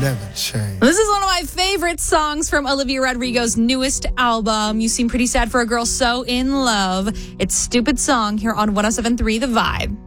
never change. This is one of my favorite songs from Olivia Rodrigo's newest album. You seem pretty sad for a girl so in love. It's Stupid Song here on 107.3 The Vibe.